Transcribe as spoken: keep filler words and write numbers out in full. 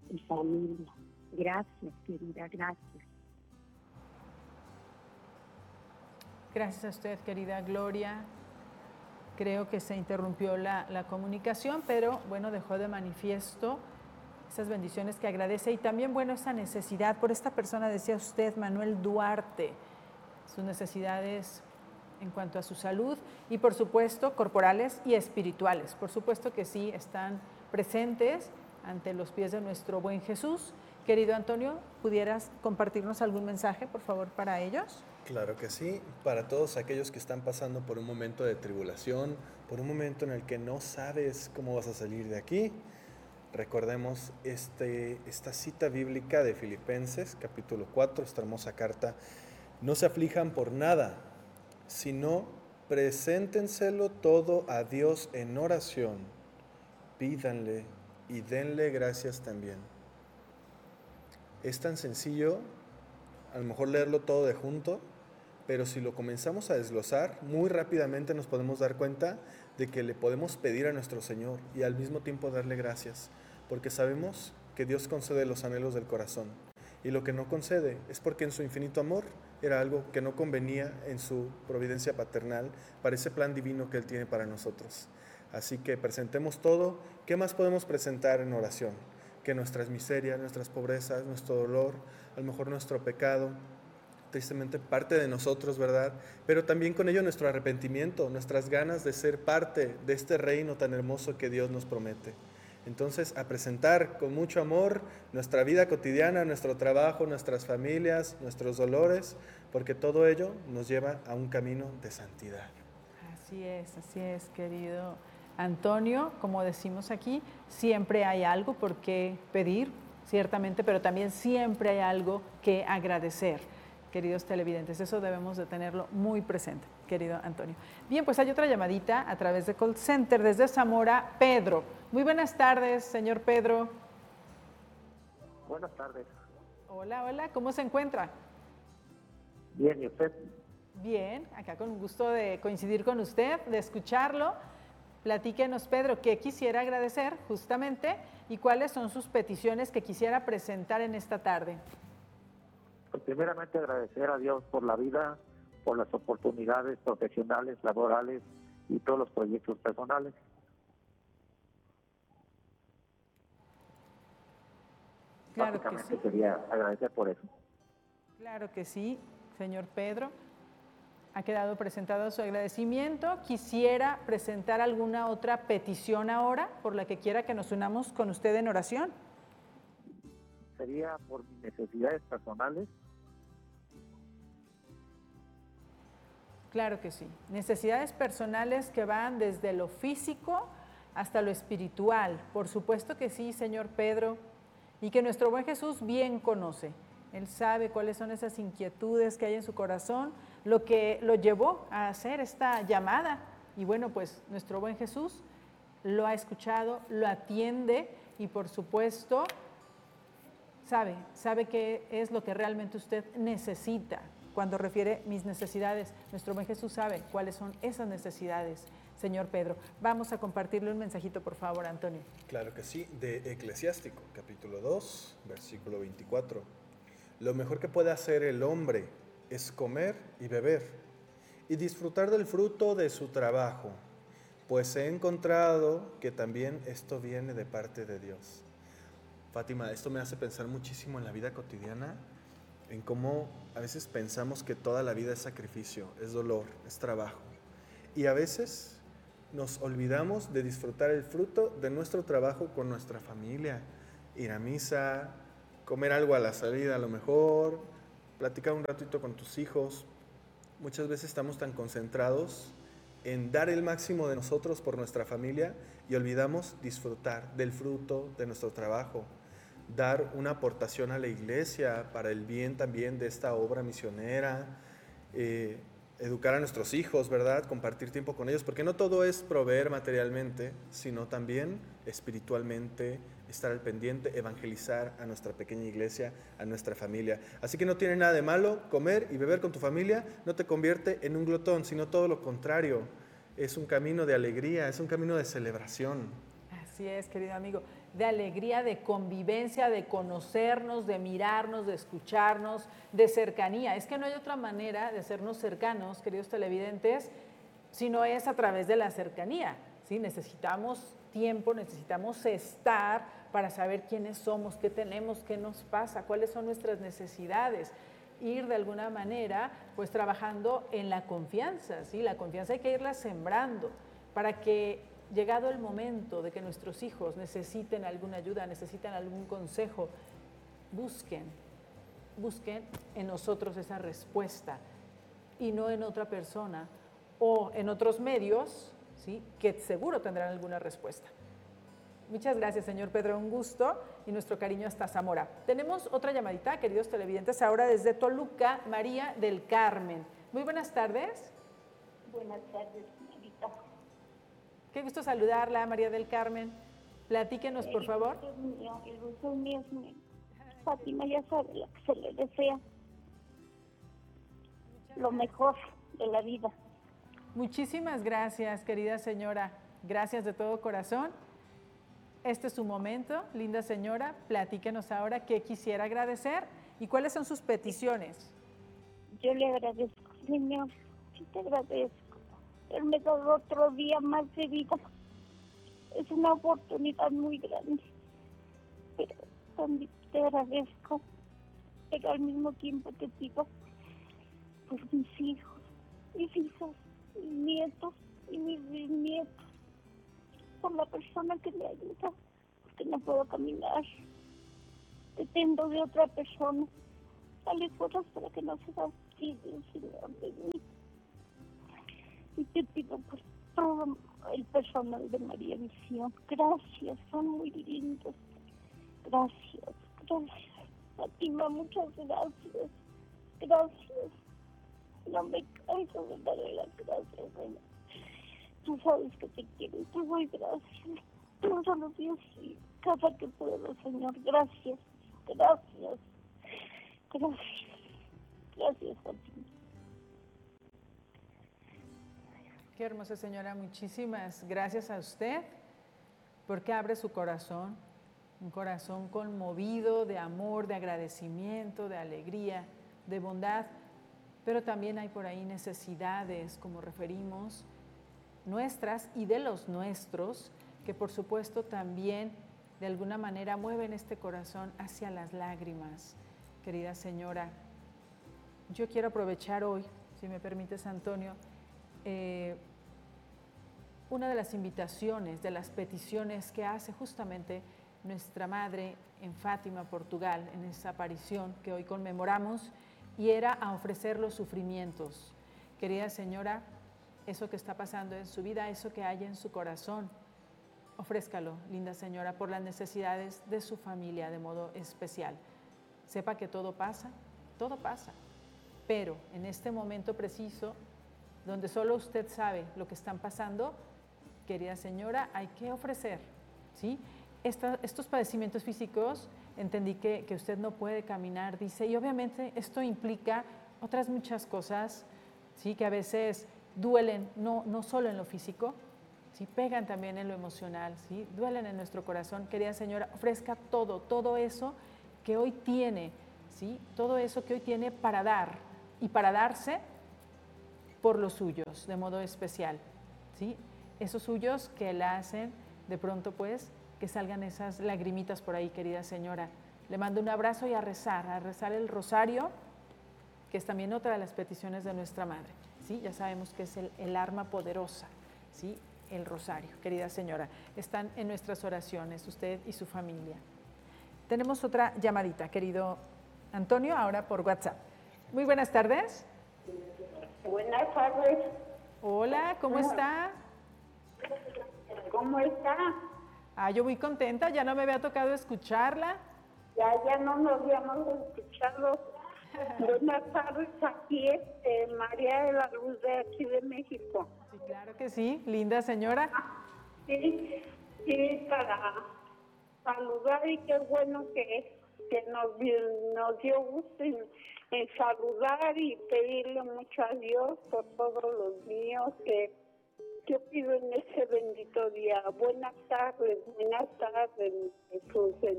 y familia. Gracias, querida, gracias. Gracias a usted, querida Gloria. Creo que se interrumpió la, la comunicación, pero bueno, dejó de manifiesto esas bendiciones que agradece y también, bueno, esa necesidad por esta persona, decía usted, Manuel Duarte, sus necesidades en cuanto a su salud y, por supuesto, corporales y espirituales. Por supuesto que sí, están presentes ante los pies de nuestro buen Jesús. Querido Antonio, ¿pudieras compartirnos algún mensaje, por favor, para ellos? Claro que sí, para todos aquellos que están pasando por un momento de tribulación, por un momento en el que no sabes cómo vas a salir de aquí, recordemos este, esta cita bíblica de Filipenses, capítulo cuatro, esta hermosa carta. No se aflijan por nada, sino preséntenselo todo a Dios en oración, pídanle y denle gracias también. Es tan sencillo, a lo mejor leerlo todo de junto, pero si lo comenzamos a desglosar, muy rápidamente nos podemos dar cuenta de que le podemos pedir a nuestro Señor y al mismo tiempo darle gracias, porque sabemos que Dios concede los anhelos del corazón. Y lo que no concede es porque en su infinito amor era algo que no convenía en su providencia paternal para ese plan divino que Él tiene para nosotros. Así que presentemos todo. ¿Qué más podemos presentar en oración? Que nuestras miserias, nuestras pobrezas, nuestro dolor, a lo mejor nuestro pecado, tristemente parte de nosotros, ¿verdad? Pero también con ello nuestro arrepentimiento, nuestras ganas de ser parte de este reino tan hermoso que Dios nos promete. Entonces, a presentar con mucho amor nuestra vida cotidiana, nuestro trabajo, nuestras familias, nuestros dolores, porque todo ello nos lleva a un camino de santidad. Así es, así es, querido Antonio. Como decimos aquí, siempre hay algo por qué pedir, ciertamente, pero también siempre hay algo que agradecer. Queridos televidentes, eso debemos de tenerlo muy presente, querido Antonio. Bien, pues hay otra llamadita a través de Call Center desde Zamora, Pedro. Muy buenas tardes, señor Pedro. Buenas tardes. Hola, hola, ¿cómo se encuentra? Bien, ¿y usted? Bien, acá con gusto de coincidir con usted, de escucharlo. Platíquenos, Pedro, ¿qué quisiera agradecer justamente y cuáles son sus peticiones que quisiera presentar en esta tarde? Pues primeramente agradecer a Dios por la vida, por las oportunidades profesionales, laborales y todos los proyectos personales. Claro que Básicamente sí. quería agradecer por eso. Claro que sí, señor Pedro. Ha quedado presentado su agradecimiento. Quisiera presentar alguna otra petición ahora por la que quiera que nos unamos con usted en oración. Sería por mis necesidades personales. Claro que sí. Necesidades personales que van desde lo físico hasta lo espiritual. Por supuesto que sí, señor Pedro, y que nuestro buen Jesús bien conoce. Él sabe cuáles son esas inquietudes que hay en su corazón, lo que lo llevó a hacer esta llamada. Y bueno, pues nuestro buen Jesús lo ha escuchado, lo atiende y por supuesto sabe, sabe qué es lo que realmente usted necesita. Cuando refiere mis necesidades, nuestro buen Jesús sabe cuáles son esas necesidades, señor Pedro. Vamos a compartirle un mensajito, por favor, Antonio. Claro que sí, de Eclesiástico, capítulo dos, versículo veinticuatro. Lo mejor que puede hacer el hombre es comer y beber y disfrutar del fruto de su trabajo, pues he encontrado que también esto viene de parte de Dios. Fátima, esto me hace pensar muchísimo en la vida cotidiana, en cómo a veces pensamos que toda la vida es sacrificio, es dolor, es trabajo. Y a veces nos olvidamos de disfrutar el fruto de nuestro trabajo con nuestra familia, ir a misa, comer algo a la salida a lo mejor, platicar un ratito con tus hijos. Muchas veces estamos tan concentrados en dar el máximo de nosotros por nuestra familia y olvidamos disfrutar del fruto de nuestro trabajo, dar una aportación a la iglesia para el bien también de esta obra misionera, eh, educar a nuestros hijos, ¿verdad? Compartir tiempo con ellos, porque no todo es proveer materialmente, sino también espiritualmente, estar al pendiente, evangelizar a nuestra pequeña iglesia, a nuestra familia. Así que no tiene nada de malo comer y beber con tu familia, no te convierte en un glotón, sino todo lo contrario. Es un camino de alegría, es un camino de celebración. Así es, querido amigo. de alegría, de convivencia, de conocernos, de mirarnos, de escucharnos, de cercanía. Es que no hay otra manera de hacernos cercanos, queridos televidentes, si no es a través de la cercanía, ¿sí? Necesitamos tiempo, necesitamos estar para saber quiénes somos, qué tenemos, qué nos pasa, cuáles son nuestras necesidades. Ir de alguna manera pues trabajando en la confianza, ¿sí? La confianza hay que irla sembrando para que llegado el momento de que nuestros hijos necesiten alguna ayuda, necesiten algún consejo, busquen, busquen en nosotros esa respuesta y no en otra persona o en otros medios, ¿sí? Que seguro tendrán alguna respuesta. Muchas gracias, señor Pedro, un gusto y nuestro cariño hasta Zamora. Tenemos otra llamadita, queridos televidentes, ahora desde Toluca, María del Carmen. Muy buenas tardes. Buenas tardes, señorita. Qué gusto saludarla, María del Carmen. Platíquenos, por favor. El gusto es mío, el gusto es mío, señor. Fátima ya sabe lo que se le desea. Lo mejor de la vida. Muchísimas gracias, querida señora. Gracias de todo corazón. Este es su momento, linda señora. Platíquenos ahora qué quisiera agradecer y cuáles son sus peticiones. Yo le agradezco, señor. Yo te agradezco. Él me da otro día más de vida. Es una oportunidad muy grande. Pero también te agradezco. Pero al mismo tiempo te pido por mis hijos, mis hijas, mis nietos y mis bisnietos. Por la persona que me ayuda, porque no puedo caminar. Dependo de otra persona. Dale fuerzas para que no se fastidie, Señor, de mí. Y te pido por todo el personal de María Visión. Gracias, son muy lindos. Gracias, gracias. Fátima, muchas gracias. Gracias. No me canso de darle las gracias, Señor. Tú sabes que te quiero y te doy gracias. Todos los días y cada que puedo, Señor. Gracias, gracias, gracias. Gracias a ti. Qué hermosa señora, muchísimas gracias a usted porque abre su corazón, un corazón conmovido de amor, de agradecimiento, de alegría, de bondad, pero también hay por ahí necesidades, como referimos, nuestras y de los nuestros, que por supuesto también de alguna manera mueven este corazón hacia las lágrimas. Querida señora, yo quiero aprovechar hoy, si me permites, Antonio, eh, una de las invitaciones, de las peticiones que hace justamente nuestra Madre en Fátima, Portugal, en esa aparición que hoy conmemoramos, y era a ofrecer los sufrimientos. Querida señora, eso que está pasando en su vida, eso que hay en su corazón, ofrézcalo, linda señora, por las necesidades de su familia de modo especial. Sepa que todo pasa, todo pasa, pero en este momento preciso, donde solo usted sabe lo que están pasando, querida señora, hay que ofrecer, ¿sí? Esta, estos padecimientos físicos, entendí que, que usted no puede caminar, dice, y obviamente esto implica otras muchas cosas, ¿sí? Que a veces duelen, no, no solo en lo físico, ¿sí? Pegan también en lo emocional, ¿sí? Duelen en nuestro corazón. Querida señora, ofrezca todo, todo eso que hoy tiene, ¿sí? Todo eso que hoy tiene para dar y para darse por los suyos, de modo especial, ¿sí? Esos suyos que la hacen de pronto, pues, que salgan esas lagrimitas por ahí, querida señora. Le mando un abrazo y a rezar, a rezar el rosario, que es también otra de las peticiones de nuestra Madre, ¿sí? Ya sabemos que es el, el arma poderosa, ¿sí? El rosario, querida señora. Están en nuestras oraciones, usted y su familia. Tenemos otra llamadita, querido Antonio, ahora por WhatsApp. Muy buenas tardes. Buenas tardes. Hola, ¿cómo está? ¿Cómo está? Ah, yo muy contenta, ya no me había tocado escucharla. Ya, ya no nos habíamos escuchado. Buenas tardes, aquí este, María de la Luz de aquí de México. Sí, claro que sí, linda señora. Sí, sí, para saludar y qué bueno que, que nos, nos dio gusto en, en saludar y pedirle mucho a Dios por todos los míos que Yo pido en ese bendito día. Buenas tardes, buenas tardes, Jesús.